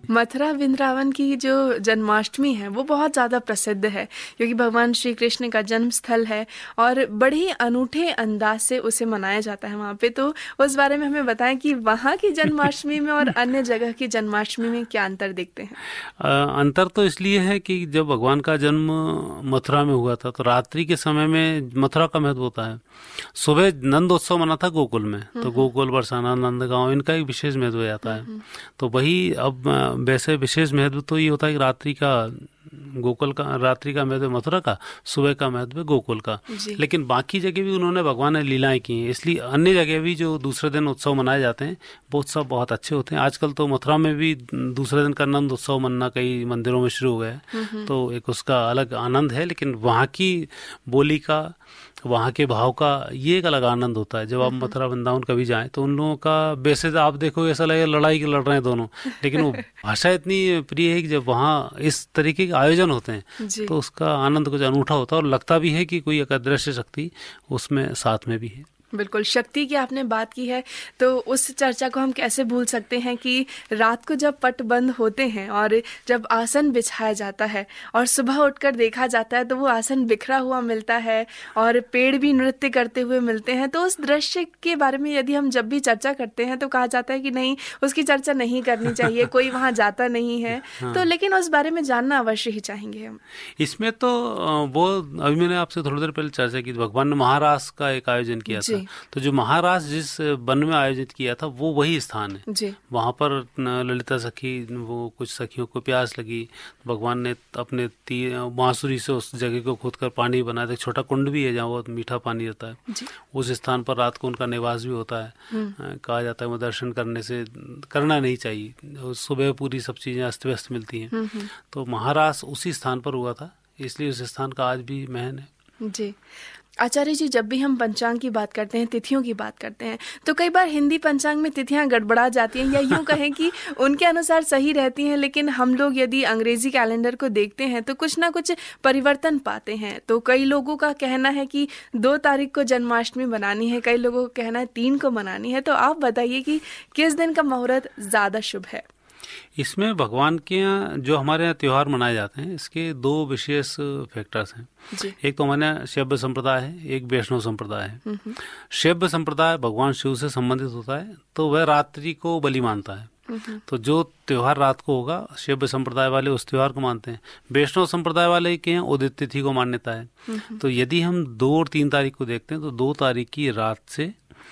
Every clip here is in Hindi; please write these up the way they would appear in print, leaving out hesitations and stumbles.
मथुरा वृंदावन की जो जन्माष्टमी है वो बहुत ज़्यादा प्रसिद्ध है, क्योंकि भगवान श्री कृष्ण का जन्म स्थल है और बड़े ही अनूठे अंदाज से उसे मनाया जाता है वहाँ पे। तो उस बारे में हमें बताएं कि वहाँ की जन्माष्टमी में और अन्य जगह की जन्माष्टमी में क्या अंतर देखते हैं? अंतर तो इसलिए है कि जब भगवान का जन्म मथुरा में हुआ था तो रात्रि के समय में मथुरा का महत्व होता है। सुबह नंदोत्सव मना था गोकुल में, तो गोकुल, बरसाना, नंदगांव, इनका एक विशेष महत्व जाता है। तो वही अब वैसे विशेष महत्व तो ये होता है कि रात्रि का गोकुल का, रात्रि का महत्व मथुरा का, सुबह का महत्व गोकुल का। लेकिन बाकी जगह भी उन्होंने भगवान ने लीलाएं की हैं, इसलिए अन्य जगह भी जो दूसरे दिन उत्सव मनाए जाते हैं वो उत्सव बहुत अच्छे होते हैं। आजकल तो मथुरा में भी दूसरे दिन का नंद उत्सव मनना कई मंदिरों में शुरू हो गया है, तो एक उसका अलग आनंद है। लेकिन वहाँ की बोली का, वहाँ के भाव का ये एक अलग आनंद होता है। जब आप मथुरा वृंदावन कभी जाएं तो उन लोगों का वैसे तो आप देखो ऐसा लगेगा लड़ाई के लड़ रहे हैं दोनों, लेकिन वो भाषा इतनी प्रिय है कि जब वहाँ इस तरीके के आयोजन होते हैं तो उसका आनंद कुछ अनूठा होता है और लगता भी है कि कोई एक अदृश्य शक्ति उसमें साथ में भी है। बिल्कुल, शक्ति की आपने बात की है तो उस चर्चा को हम कैसे भूल सकते हैं कि रात को जब पट बंद होते हैं और जब आसन बिछाया जाता है और सुबह उठकर देखा जाता है तो वो आसन बिखरा हुआ मिलता है और पेड़ भी नृत्य करते हुए मिलते हैं। तो उस दृश्य के बारे में यदि हम जब भी चर्चा करते हैं तो कहा जाता है कि नहीं, उसकी चर्चा नहीं करनी चाहिए, कोई वहाँ जाता नहीं है। तो लेकिन उस बारे में जानना अवश्य ही चाहेंगे हम। इसमें तो वो अभी मैंने आपसे थोड़ी देर पहले चर्चा की, भगवान ने महारास का एक आयोजन किया था। तो जो महारास जिस वन में आयोजित किया था वो वही स्थान है। वहाँ पर ललिता सखी, वो कुछ सखियों को प्यास लगी, भगवान ने अपने बांसुरी से उस जगह को खोदकर पानी बनाया था। एक छोटा कुंड भी है जहाँ बहुत मीठा पानी रहता है। उस स्थान पर रात को उनका निवास भी होता है। कहा जाता है वो दर्शन करने से करना नहीं चाहिए, सुबह पूरी सब चीज़ें अस्त व्यस्त मिलती हैं। तो महारास उसी स्थान पर हुआ था, इसलिए उस स्थान का आज भी महत्व है। जी आचार्य जी, जब भी हम पंचांग की बात करते हैं, तिथियों की बात करते हैं, तो कई बार हिंदी पंचांग में तिथियां गड़बड़ा जाती हैं या यूं कहें कि उनके अनुसार सही रहती हैं, लेकिन हम लोग यदि अंग्रेजी कैलेंडर को देखते हैं तो कुछ ना कुछ परिवर्तन पाते हैं। तो कई लोगों का कहना है कि 2 तारीख को जन्माष्टमी मनानी है, कई लोगों का कहना है 3 को मनानी है। तो आप बताइए कि किस दिन का मुहूर्त ज़्यादा शुभ है? इसमें भगवान के यहाँ जो हमारे यहाँ त्यौहार मनाए जाते हैं इसके 2 विशेष फैक्टर्स हैं। एक तो हमारे यहाँ शैव संप्रदाय है, एक वैष्णव संप्रदाय है। शैव संप्रदाय भगवान शिव से संबंधित होता है, तो वह रात्रि को बलि मानता है। तो जो त्योहार रात को होगा शैव संप्रदाय वाले उस त्योहार को मानते हैं। वैष्णव संप्रदाय वाले के यहाँ उदित तिथि को मान्यता है। तो यदि हम 2 और 3 तारीख को देखते हैं तो 2 तारीख की रात से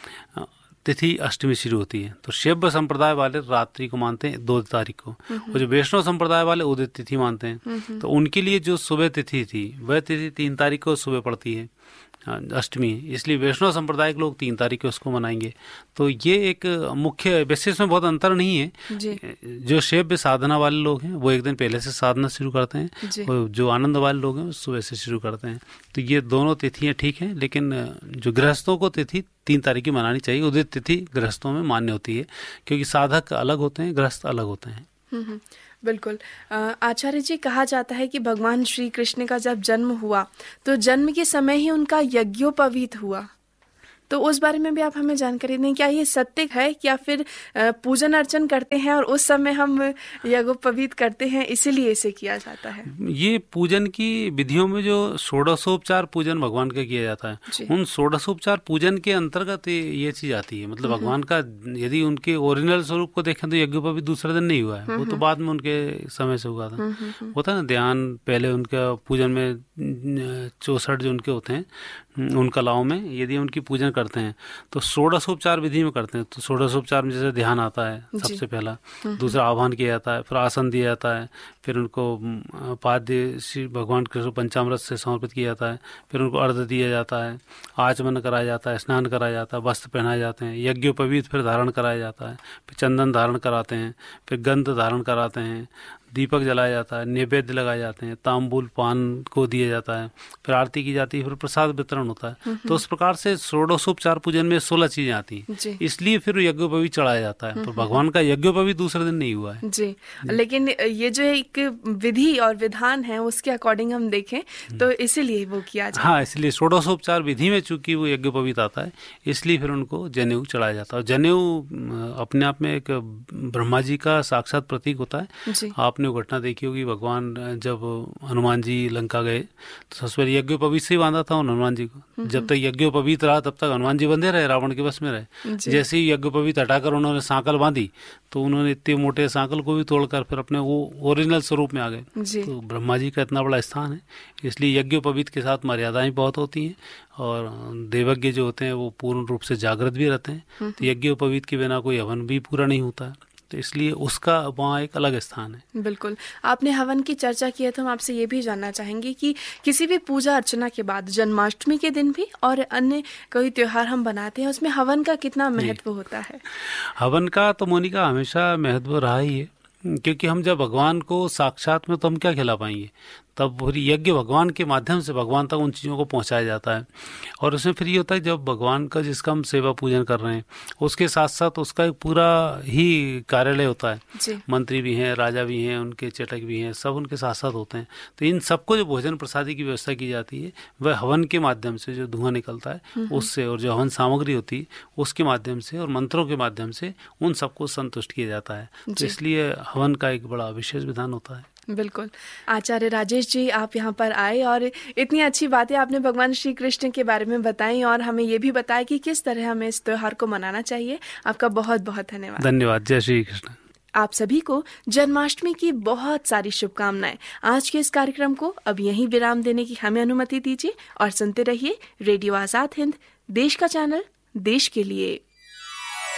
तिथि अष्टमी शुरू होती है। तो शैव संप्रदाय वाले रात्रि को मानते हैं 2 तारीख को, और जो वैष्णव संप्रदाय वाले उदित तिथि मानते हैं। तो उनके लिए जो सुबह तिथि थी वह तिथि 3 तारीख को सुबह पड़ती है, अष्टमी, इसलिए वैष्णव संप्रदाय के लोग 3 तारीख को उसको मनाएंगे। तो ये एक मुख्य, वैसे इसमें बहुत अंतर नहीं है। जो शैव साधना वाले लोग हैं वो एक दिन पहले से साधना शुरू करते हैं, और जो आनंद वाले लोग हैं वो सुबह से शुरू करते हैं। तो ये दोनों तिथियां ठीक हैं, लेकिन जो गृहस्थों को तिथि 3 तारीख की मनानी चाहिए। उदित तिथि गृहस्थों में मान्य होती है, क्योंकि साधक अलग होते हैं, गृहस्थ अलग होते हैं। बिल्कुल। आचार्य जी, कहा जाता है कि भगवान श्री कृष्ण का जब जन्म हुआ तो जन्म के समय ही उनका यज्ञोपवीत हुआ। तो उस बारे में भी आप हमें जानकारी दें, क्या ये सत्य है या फिर पूजन अर्चन करते हैं और उस समय हम यज्ञोपवीत करते हैं इसीलिए इसे किया जाता है? ये पूजन की विधियों में जो षोडशोपचार पूजन भगवान का किया जाता है, उन षोडशोपचार पूजन के अंतर्गत ये चीज आती है। मतलब भगवान का यदि उनके ओरिजिनल स्वरूप को देखें तो यज्ञोपवीत दूसरे दिन नहीं हुआ है, वो तो बाद में उनके समय से हुआ था। होता है ना ध्यान, पहले उनका पूजन में 64 जो उनके होते हैं उन कलाओं में यदि उनकी पूजन करते हैं तो षोडशोपचार विधि में करते हैं। तो षोडशोपचार में जैसे ध्यान आता है सबसे पहला, दूसरा आह्वान किया जाता है, फिर आसन दिया जाता है, फिर उनको पाद्य श्री भगवान कृष्ण पंचामृत से समर्पित किया जाता है, फिर उनको अर्घ्य दिया जाता है, आचमन कराया जाता है, स्नान कराया जाता है, वस्त्र पहनाए जाते हैं, यज्ञोपवीत फिर धारण कराया जाता है, फिर चंदन धारण कराते हैं, फिर गंध धारण कराते हैं, दीपक जलाया जाता है, नैवेद्य लगाए जाते हैं, तांबूल पान को दिया जाता है, फिर आरती की जाती है, फिर प्रसाद वितरण होता है। तो उस प्रकार से षोडशोपचार पूजन में 16 चीजें आती हैं, इसलिए फिर यज्ञोपवीत चढ़ाया जाता है। तो भगवान का यज्ञोपवीत दूसरे दिन नहीं हुआ है जी। लेकिन ये जो एक विधि और विधान है उसके अकॉर्डिंग हम देखें तो इसीलिए वो किया जाता है। हाँ, इसलिए षोडशोपचार विधि में चूंकि वो यज्ञोपवीत आता है, इसलिए फिर उनको जनेऊ चढ़ाया जाता है। और जनेऊ अपने आप में एक ब्रह्मा जी का साक्षात प्रतीक होता है। आपने वो घटना देखी होगी, भगवान जब हनुमान जी लंका गए तो सबसे पहले यज्ञोपवीत से ही बांधा था हनुमान जी को। जब तक यज्ञोपवीत रहा तब तक हनुमान जी बंधे रहे, रावण के बस में रहे। जैसे ही यज्ञोपवीत हटाकर उन्होंने सांकल बांधी तो उन्होंने इतने मोटे सांकल को भी तोड़कर फिर अपने वो ओरिजिनल स्वरूप में आ गए। तो ब्रह्मा जी का इतना बड़ा स्थान है, इसलिए यज्ञोपवीत के साथ मर्यादाएं बहुत होती हैं और देवज्ञ जो होते हैं वो पूर्ण रूप से जागृत भी रहते हैं। तो यज्ञोपवीत के बिना कोई हवन भी पूरा नहीं होता है, तो इसलिए उसका वहाँ एक अलग स्थान है। बिल्कुल, आपने हवन की चर्चा की है तो हम आपसे ये भी जानना चाहेंगे कि किसी भी पूजा अर्चना के बाद जन्माष्टमी के दिन भी और अन्य कोई त्योहार हम बनाते हैं, उसमें हवन का कितना महत्व होता है? हवन का तो मोनिका हमेशा महत्व रहा ही है, क्योंकि हम जब भगवान को साक्षात में तो हम क्या खिला पाएंगे, तब यज्ञ भगवान के माध्यम से भगवान तक उन चीज़ों को पहुंचाया जाता है। और उसमें फिर ये होता है जब भगवान का जिसका हम सेवा पूजन कर रहे हैं उसके साथ साथ उसका एक पूरा ही कार्यालय होता है, मंत्री भी हैं, राजा भी हैं, उनके चटक भी हैं, सब उनके साथ साथ होते हैं। तो इन सबको जो भोजन प्रसादी की व्यवस्था की जाती है वह हवन के माध्यम से जो धुआं निकलता है उससे, और जो हवन सामग्री होती है उसके माध्यम से और मंत्रों के माध्यम से उन सबको संतुष्ट किया जाता है। तो इसलिए हवन का एक बड़ा विशेष विधान होता है। बिल्कुल। आचार्य राजेश जी, आप यहाँ पर आए और इतनी अच्छी बातें आपने भगवान श्री कृष्ण के बारे में बताई और हमें ये भी बताया कि किस तरह हमें इस त्योहार को मनाना चाहिए। आपका बहुत बहुत धन्यवाद। धन्यवाद। जय श्री कृष्ण। आप सभी को जन्माष्टमी की बहुत सारी शुभकामनाएं। आज के इस कार्यक्रम को अब यहीं विराम देने की हमें अनुमति दीजिए और सुनते रहिए रेडियो आजाद हिंद, देश का चैनल, देश के लिए।